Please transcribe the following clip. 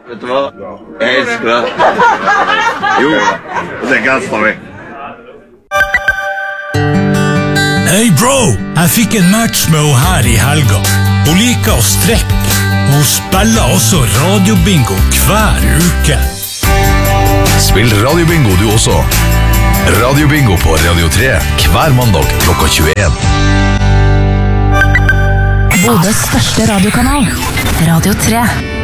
Vet du hva? Jeg elsker det. Jo, det kastet vi. Hey bro, jeg fikk en match med henne her i helga. Hun liker å strekke. Hun spiller også radiobingo hver uke. Spill radiobingo du også. Radiobingo på Radio 3 hver mandag klokka 21. Bodøs største radiokanal, Radio 3.